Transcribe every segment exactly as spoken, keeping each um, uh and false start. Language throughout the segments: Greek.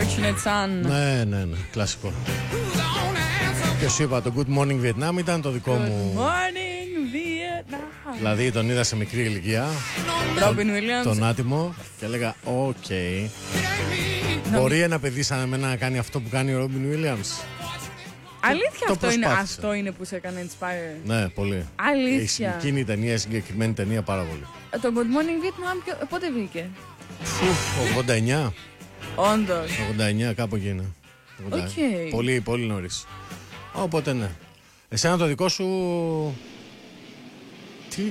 Unfortunate Son. Ναι, ναι, ναι, κλασικό. Και σου είπα, το Good Morning Vietnam ήταν το δικό Good μου. Morning Vietnam. Δηλαδή τον είδα σε μικρή ηλικία. Robin Williams. Τον άτιμο. Και έλεγα, οκ. Okay. Μπορεί ένα παιδί σαν εμένα να κάνει αυτό που κάνει ο Robin Williams. Αλήθεια, το αυτό είναι, προσπάθησε. αυτό είναι που σε έκανε inspire. Ναι, πολύ. Αλήθεια. Εκείνη η ταινία, η συγκεκριμένη ταινία πάρα πολύ. Το Good Morning Vietnam ποιο- πότε βγήκε? ογδόντα εννιά. Όντως. ογδόντα εννιά κάπου εκεί. Okay. Πολύ, πολύ νωρίς. Οπότε ναι. Εσένα το δικό σου. Τι.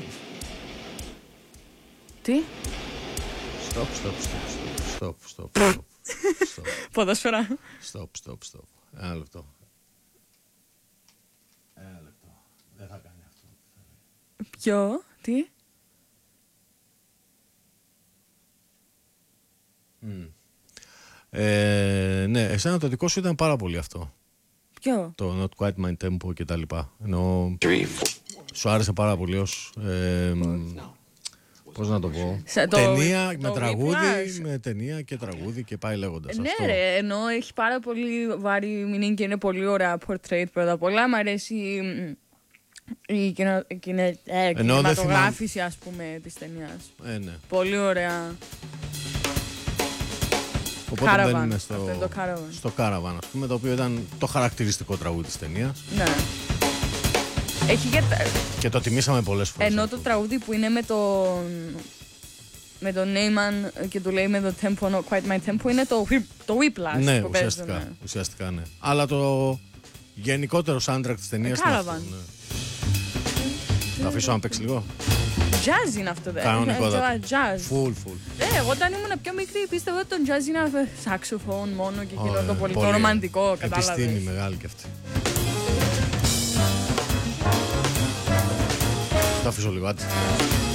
Τι? Stop, stop, stop, stop, stop, stop, stop. Ποδόσφαιρα. Stop, stop, stop. Ένα λεπτό. Ένα λεπτό. Δεν θα κάνει αυτό. Ποιο? Τι? Mm. Ε, ναι, εσένα το δικό σου ήταν πάρα πολύ αυτό. Ποιο? Το Not Quite My Tempo και τα λοιπά. Ενώ σου άρεσε πάρα πολύ ως ε, πώς να το πω, Σε το, ταινία το με τραγούδι, Whiplash. με ταινία και τραγούδι και πάει λέγοντας Ναι, αυτό. ρε, ενώ έχει πάρα πολύ βαρύ meaning και είναι πολύ ωραία portrait πρώτα απ' όλα. Μ' αρέσει η κοινο, κοινε, ε, κινηματογράφηση, ας πούμε, της ταινίας. Ε, ναι. Πολύ ωραία. Οπότε Caravan. μπαίνουμε στο, Αυτό είναι το Caravan. στο Caravan, ας πούμε, το οποίο ήταν το χαρακτηριστικό τραγούδι της ταινίας. Ναι. Έχει και, τα- Και το τιμήσαμε πολλές φορές. ενώ αυτό. το τραγούδι που είναι με τον με τον Neyman και του λέει με το tempo, not quite my tempo, είναι το, whip, το Whiplash Ναι, που ουσιαστικά, παίζουν. ουσιαστικά ναι. Αλλά το γενικότερο soundtrack της ταινίας είναι αυτό. Caravan. Ναι. Θα αφήσω να παίξει λίγο. Jazz είναι αυτό, δε. Κανονικότατα. Jazz. Full, full. Ε, εγώ όταν ήμουν πιο μικρή πίστευα ότι τον jazz είναι σαξοφόν μόνο και εκείνο Ωραία, το πολύ, το πολύ. ρομαντικό, κατάλαβες. Επιστήμη μεγάλη κι αυτή. Το αφήσω λίγο, άντε.